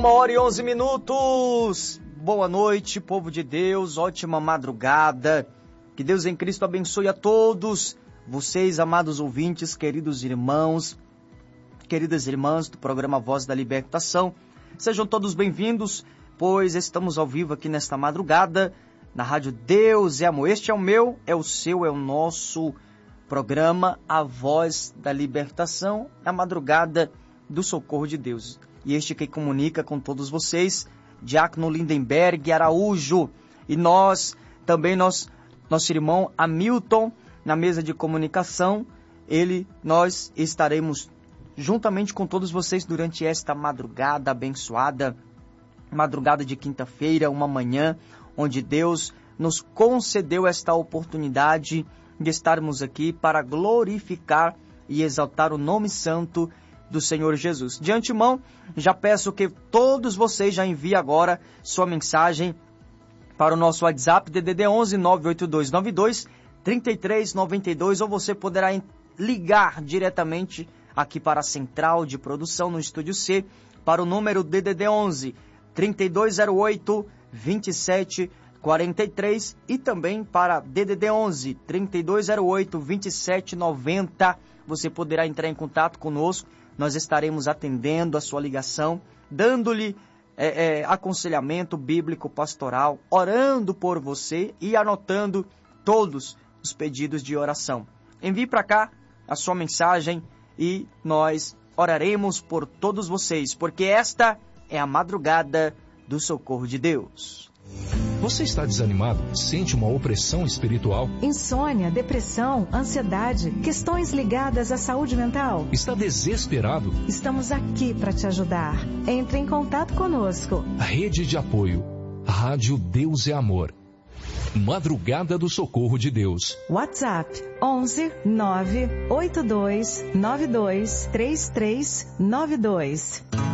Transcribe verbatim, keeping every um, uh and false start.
Uma hora e onze minutos. Boa noite, povo de Deus. Ótima madrugada. Que Deus em Cristo abençoe a todos vocês, amados ouvintes, queridos irmãos, queridas irmãs do programa Voz da Libertação. Sejam todos bem-vindos, pois estamos ao vivo aqui nesta madrugada, na Rádio Deus é Amor. Este é o meu, é o seu, é o nosso programa, a Voz da Libertação, a madrugada do socorro de Deus. E este que comunica com todos vocês, Diácono Lindenberg Araújo. E nós, também nós, nosso irmão Hamilton, na mesa de comunicação, ele, nós estaremos juntamente com todos vocês durante esta madrugada abençoada, madrugada de quinta-feira, uma manhã, onde Deus nos concedeu esta oportunidade de estarmos aqui para glorificar e exaltar o nome santo do Senhor Jesus. De antemão, já peço que todos vocês já enviem agora sua mensagem para o nosso WhatsApp D D D onze nove oito dois nove dois três três nove dois, ou você poderá ligar diretamente aqui para a central de produção no Estúdio C para o número D D D onze trinta e dois zero oito vinte e sete quarenta e três e também para D D D onze trinta e dois zero oito vinte e sete noventa. Você poderá entrar em contato conosco. Nós estaremos atendendo a sua ligação, dando-lhe é, é, aconselhamento bíblico pastoral, orando por você e anotando todos os pedidos de oração. Envie para cá a sua mensagem e nós oraremos por todos vocês, porque esta é a madrugada do socorro de Deus. Você está desanimado? Sente uma opressão espiritual? Insônia, depressão, ansiedade, questões ligadas à saúde mental? Está desesperado? Estamos aqui para te ajudar. Entre em contato conosco. Rede de apoio. Rádio Deus é Amor. Madrugada do Socorro de Deus. WhatsApp onze nove oito dois nove dois três três nove dois.